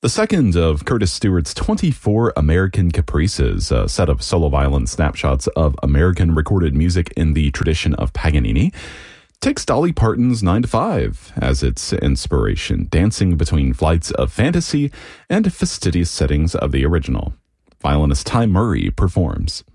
The second of Curtis Stewart's 24 American Caprices, a set of solo violin snapshots of American recorded music in the tradition of Paganini, takes Dolly Parton's 9 to 5 as its inspiration, dancing between flights of fantasy and fastidious settings of the original. Violinist Ty Murray performs.